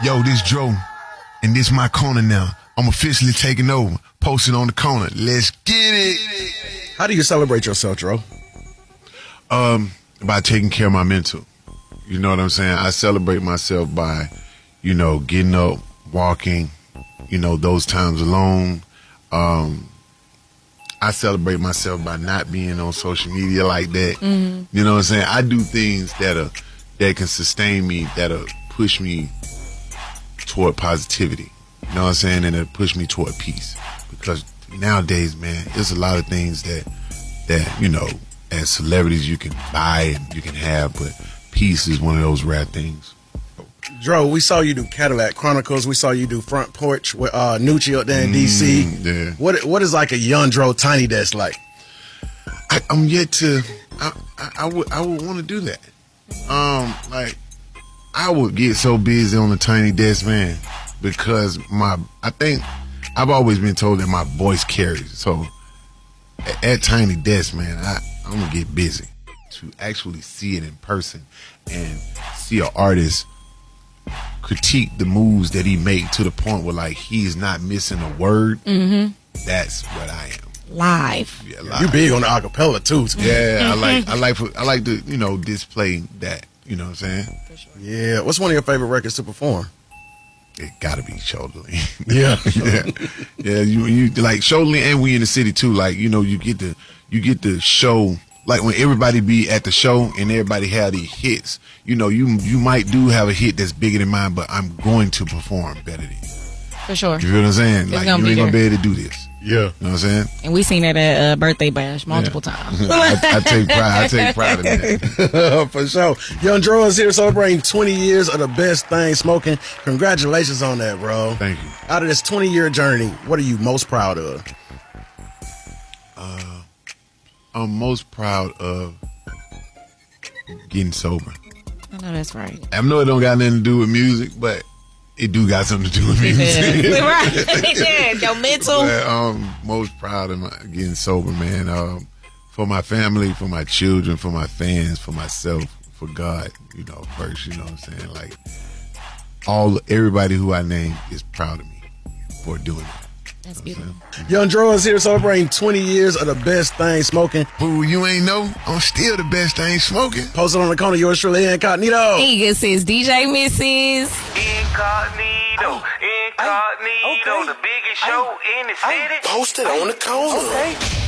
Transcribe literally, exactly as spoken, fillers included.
Yo, this Dro, and this my corner now. I'm officially taking over. Posted on the corner. Let's get it. How do you celebrate yourself, Dro? Um, by taking care of my mental. You know what I'm saying? I celebrate myself by, you know, getting up, walking, you know, those times alone. Um, I celebrate myself by not being on social media like that. Mm-hmm. You know what I'm saying? I do things that are that can sustain me, that'll push me toward positivity. You know what I'm saying? And it'll push me toward peace. Because nowadays, man, there's a lot of things that that, you know, as celebrities you can buy and you can have, but peace is one of those rare things. Dro, we saw you do Cadillac Chronicles. We saw you do Front Porch with uh, Nucci up there in D C. Mm, yeah. What What is like a young Dro Tiny Desk like? I, I'm yet to. I, I, I would. I would want to do that. Um, like I would get so busy on the Tiny Desk, man, because my. I think I've always been told that my voice carries. So at, at Tiny Desk, man, I I'm gonna get busy to actually see it in person and see an artist critique the moves that he made to the point where like he's not missing a word. Mm-hmm. That's what I am. Live. Yeah, live. You big on the acapella too. Yeah, I like I like I like to, you know, display that. You know what I'm saying? For sure. Yeah. What's one of your favorite records to perform? It gotta be Shoulder Lean. Yeah. yeah. Yeah, you you like Shoulder Lean, and We in the City too. Like, you know, you get to you get to show, like when everybody be at the show and everybody have these hits, you know, you you might do have a hit that's bigger than mine, but I'm going to perform better than you. For sure. You feel what I'm saying? It's like, gonna you be ain't there. gonna be able to do this. Yeah. You know what I'm saying? And we seen it at uh, Birthday Bash multiple Yeah. times. I, I take pride. I take pride in that. For sure. Young Dro is here celebrating twenty years of the best thing smoking. Congratulations on that, bro. Thank you. Out of this twenty-year journey, what are you most proud of? Uh, I'm most proud of getting sober. I know that's right. I know it don't got nothing to do with music, but it do got something to do with music. Yeah. Right. Yeah, your mental. But I'm most proud of my getting sober, man. Um, for my family, for my children, for my fans, for myself, for God, you know, first, you know what I'm saying? Like, all everybody who I name is proud of me for doing it. That's beautiful. Young Dro is here celebrating twenty years of the best thing smoking. Who you ain't know? I'm still the best thing smoking. Posted on the corner, yours truly, Incognito. Eagles is D J Missus Incognito, incognito, okay. the biggest show in the city. Posted on the corner. Okay.